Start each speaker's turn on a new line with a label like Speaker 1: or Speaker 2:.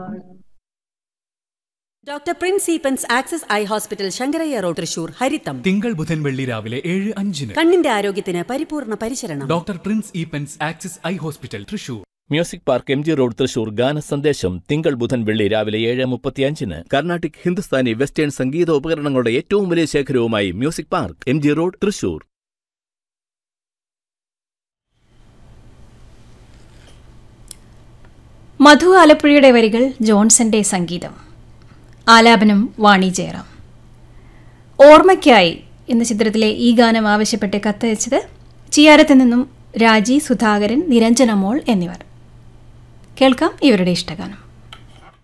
Speaker 1: Doctor Prince Eappen's access eye hospital Sankaraiah road Thrissur ഹരിതം
Speaker 2: തിങ്കൾ ബുധൻ വെള്ളി രാവിലെ 7:05
Speaker 1: കണ്ണിന്റെ ആരോഗ്യത്തിന് പരിപൂർണ പരിചരണം.
Speaker 2: Doctor Prince Eappen's access eye hospital Thrissur.
Speaker 3: Music park MG road Thrissur ഗാന സന്ദേശം തിങ്കൾ ബുധൻ വെള്ളി രാവിലെ 7:35 കർണാട്ടിക് ഹിന്ദുസ്ഥാനി വെസ്റ്റേൺ സംഗീത ഉപകരണങ്ങളുടെ ഏറ്റവും വലിയ ശേഖരവുമായി music park MG road Thrissur.
Speaker 4: മധു ആലപ്പുഴയുടെ വരികൾ, ജോൺസന്റെ സംഗീതം, ആലാപനം വാണി ജയറാം. ഓർമ്മയ്ക്കായി എന്ന ചിത്രത്തിലെ ഈ ഗാനം ആവശ്യപ്പെട്ട് കത്തയച്ചത് ചിയാരത്ത് നിന്നും രാജി, സുധാകരൻ, നിരഞ്ജന മോൾ എന്നിവർ. കേൾക്കാം ഇവരുടെ ഇഷ്ടഗാനം.